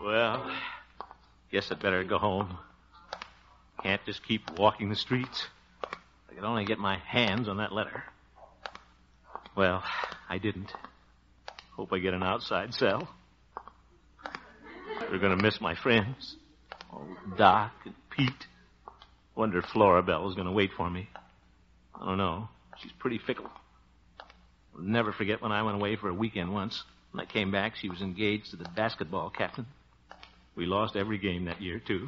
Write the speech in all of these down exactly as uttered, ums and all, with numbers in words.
Well, guess I'd better go home. Can't just keep walking the streets. I could only get my hands on that letter. Well, I didn't. Hope I get an outside cell. We're going to miss my friends. Oh, Doc and Pete. Wonder if Flora Bell is going to wait for me. I don't know. She's pretty fickle. I'll never forget when I went away for a weekend once. When I came back, she was engaged to the basketball captain. We lost every game that year, too.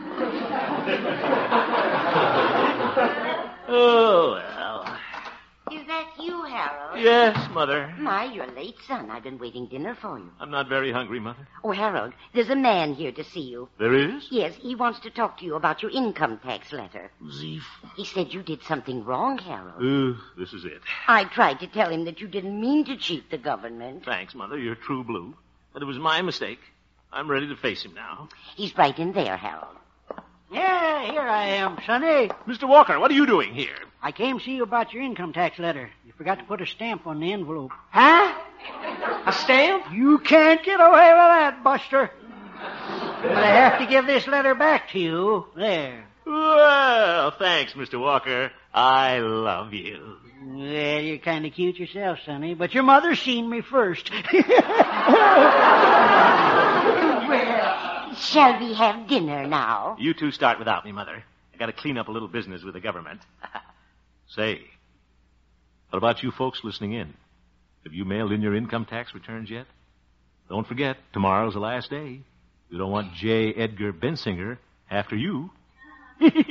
Oh, well. Is that you, Harold? Yes, Mother. My, you're late, son. I've been waiting dinner for you. I'm not very hungry, Mother. Oh, Harold, there's a man here to see you. There is? Yes, he wants to talk to you about your income tax letter. Zeef. He said you did something wrong, Harold. Uh, this is it. I tried to tell him that you didn't mean to cheat the government. Thanks, Mother. You're true blue. But it was my mistake. I'm ready to face him now. He's right in there, Harold. Yeah, here I am, Sonny. Mister Walker, what are you doing here? I came to see you about your income tax letter. You forgot to put a stamp on the envelope. Huh? A stamp? You can't get away with that, Buster. But I have to give this letter back to you. There. Well, thanks, Mister Walker. I love you. Well, you're kind of cute yourself, Sonny, but your mother's seen me first. Well, shall we have dinner now? You two start without me, Mother. I got to clean up a little business with the government. Say, what about you folks listening in? Have you mailed in your income tax returns yet? Don't forget, tomorrow's the last day. You don't want J. Edgar Bensinger after you.